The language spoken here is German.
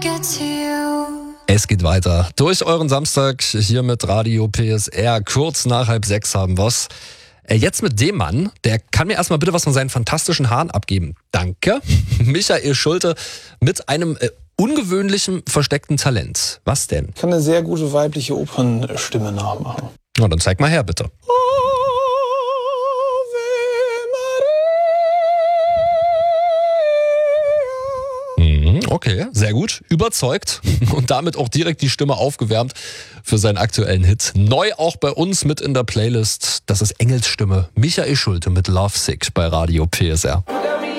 Es geht weiter. Durch euren Samstag hier mit Radio PSR. Kurz nach 5:30 haben wir's. Jetzt mit dem Mann, der kann mir erstmal bitte was von seinen fantastischen Haaren abgeben. Danke. Michael Schulte mit einem ungewöhnlichen, versteckten Talent. Was denn? Ich kann eine sehr gute weibliche Opernstimme nachmachen. Na, dann zeig mal her, bitte. Okay, sehr gut. Überzeugt und damit auch direkt die Stimme aufgewärmt für seinen aktuellen Hit. Neu auch bei uns mit in der Playlist. Das ist Engelsstimme. Michael Schulte mit Lovesick bei Radio PSR.